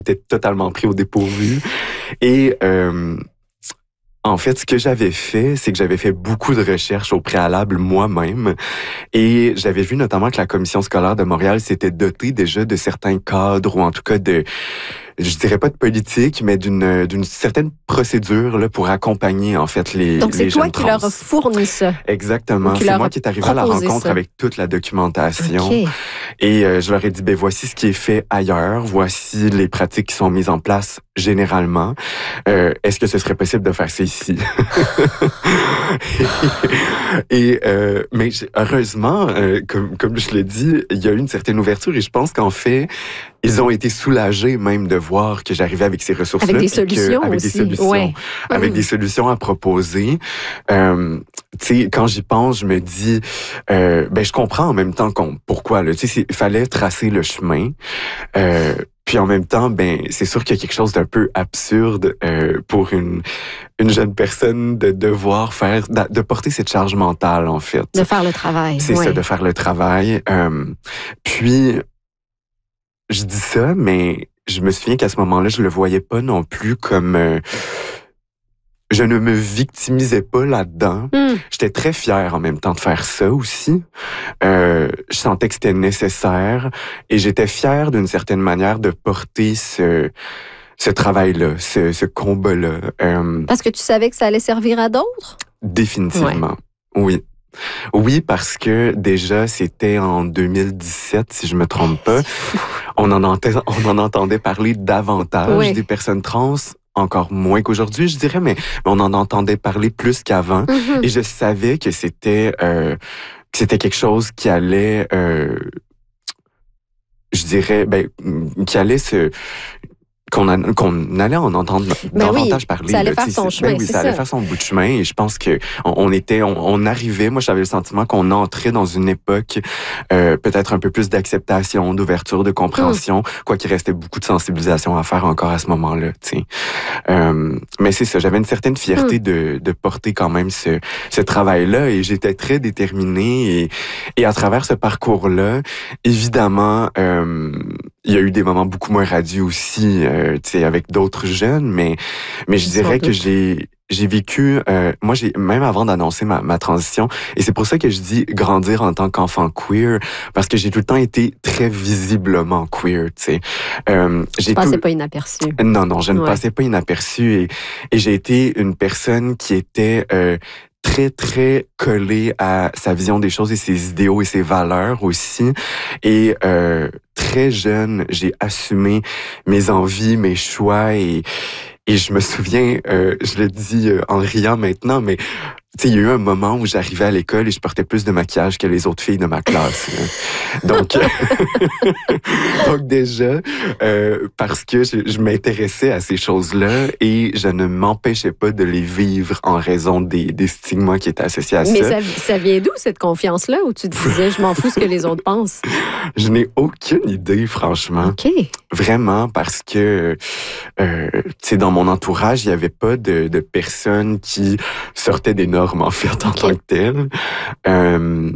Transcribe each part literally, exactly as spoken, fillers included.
J'étais totalement pris au dépourvu. Et euh, en fait, ce que j'avais fait, c'est que j'avais fait beaucoup de recherches au préalable moi-même. Et j'avais vu notamment que la Commission scolaire de Montréal s'était dotée déjà de certains cadres, ou en tout cas de, je dirais pas de politique, mais d'une d'une certaine procédure là, pour accompagner en fait les, Donc, c'est les toi jeunes qui trans. leur as fourni ça. Exactement. C'est moi qui est arrivé à la rencontre ça. avec toute la documentation. Okay. Et euh, je leur ai dit, ben voici ce qui est fait ailleurs, voici les pratiques qui sont mises en place généralement. Euh, est-ce que ce serait possible de faire ça ici? et et euh, mais heureusement, euh, comme, comme je l'ai dit, il y a eu une certaine ouverture et je pense qu'en fait, ils ont été soulagés même de voir que j'arrivais avec ces ressources-là. Avec des solutions que, avec aussi. Des solutions, ouais. Avec mmh. des solutions à proposer. Euh, tu sais, quand j'y pense, je me dis, euh, ben je comprends en même temps qu'on, pourquoi. Tu sais, il fallait tracer le chemin. Euh, puis en même temps, ben c'est sûr qu'il y a quelque chose d'un peu absurde euh, pour une une jeune personne de devoir faire, de porter cette charge mentale en fait. De faire le travail. C'est ouais. ça, de faire le travail. Euh, puis je dis ça, mais je me souviens qu'à ce moment-là, je le voyais pas non plus comme... Euh, je ne me victimisais pas là-dedans. Mm. J'étais très fière en même temps de faire ça aussi. Euh, je sentais que c'était nécessaire et j'étais fière d'une certaine manière de porter ce, ce travail-là, ce, ce combat-là. Euh, Parce que tu savais que ça allait servir à d'autres? Définitivement, ouais. oui. Oui, parce que déjà, c'était en deux mille dix-sept, si je me trompe pas. On en entendait, on en entendait parler davantage oui. des personnes trans, encore moins qu'aujourd'hui, je dirais, mais on en entendait parler plus qu'avant. Mm-hmm. Et je savais que c'était, euh, que c'était quelque chose qui allait, euh, je dirais, ben, qui allait se... qu'on a, qu'on allait en entendre ben davantage oui, parler. Ça allait là, faire son c'est, chemin, ben oui, c'est ça. ça. allait faire son bout de chemin et je pense que on, on était, on, on arrivait, moi j'avais le sentiment qu'on entrait dans une époque euh, peut-être un peu plus d'acceptation, d'ouverture, de compréhension, mm. quoi qu'il restait beaucoup de sensibilisation à faire encore à ce moment-là, tu sais. Euh, mais c'est ça, j'avais une certaine fierté mm. de, de porter quand même ce, ce travail-là et j'étais très déterminée et, et à travers ce parcours-là, évidemment, euh, il y a eu des moments beaucoup moins radieux aussi, euh, tu sais, avec d'autres jeunes, mais mais je dirais que j'ai j'ai vécu, euh, moi j'ai même avant d'annoncer ma, ma transition, et c'est pour ça que je dis grandir en tant qu'enfant queer, parce que j'ai tout le temps été très visiblement queer, tu sais. Euh, je passais tout... pas inaperçu. Non, non, je ne ouais. passais pas inaperçu, et et j'ai été une personne qui était euh, très, très collée à sa vision des choses et ses idéaux et ses valeurs aussi. Et euh, très jeune, j'ai assumé mes envies, mes choix et, et je me souviens, euh, je le dis euh, en riant maintenant, mais tu sais, il y a eu un moment où j'arrivais à l'école et je portais plus de maquillage que les autres filles de ma classe. donc, donc déjà, euh, parce que je, je m'intéressais à ces choses-là et je ne m'empêchais pas de les vivre en raison des, des stigmas qui étaient associés à Mais ça. Mais ça, ça vient d'où, cette confiance-là, où tu te disais, je m'en fous ce que les autres pensent? Je n'ai aucune idée, franchement. OK. Vraiment, parce que, euh, tu sais, dans mon entourage, il n'y avait pas de, de personnes qui sortaient des normes en fait, en okay. tant que tel. Euh,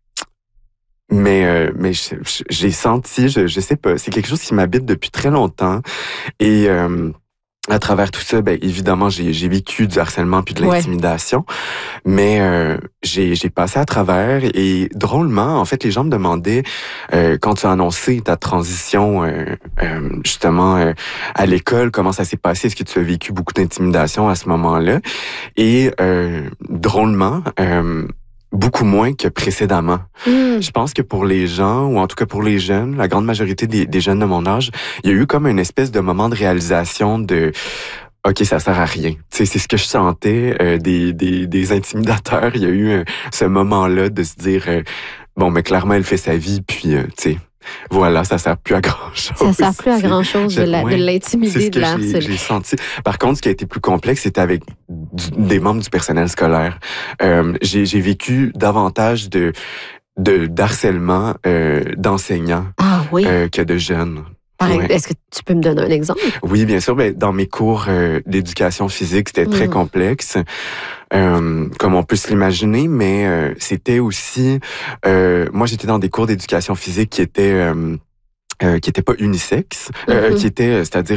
mais euh, mais j'ai senti, je, je sais pas, c'est quelque chose qui m'habite depuis très longtemps. Et euh, à travers tout ça, ben évidemment, j'ai j'ai vécu du harcèlement puis de l'intimidation. Ouais. Mais euh, j'ai j'ai passé à travers et drôlement, en fait, les gens me demandaient euh, quand tu as annoncé ta transition euh, euh, justement euh, à l'école, comment ça s'est passé? Est-ce que tu as vécu beaucoup d'intimidation à ce moment-là? Et euh, drôlement, euh, beaucoup moins que précédemment. Mm. Je pense que pour les gens, ou en tout cas pour les jeunes, la grande majorité des, des jeunes de mon âge, il y a eu comme une espèce de moment de réalisation de « OK, ça sert à rien ». Tu sais, c'est ce que je sentais euh, des, des, des intimidateurs. Il y a eu euh, ce moment-là de se dire euh, « Bon, mais clairement, elle fait sa vie, puis, euh, tu sais, voilà, ça sert plus à grand-chose. » Ça sert plus à grand-chose de, la, de l'intimider, de l'harceler. C'est ce que j'ai senti. Par contre, ce qui a été plus complexe, c'était avec du, des membres du personnel scolaire. Euh, j'ai, j'ai vécu davantage de, de d'harcèlement euh, d'enseignants ah, oui. euh, que de jeunes. Ouais. Est-ce que tu peux me donner un exemple? Oui, bien sûr. Ben, dans mes cours euh, d'éducation physique, c'était mmh. très complexe, euh, comme on peut se l'imaginer, mais euh, c'était aussi... Euh, moi, j'étais dans des cours d'éducation physique qui étaient... Euh, euh, qui était pas unisexe, euh, Mhm. qui était, c'est-à-dire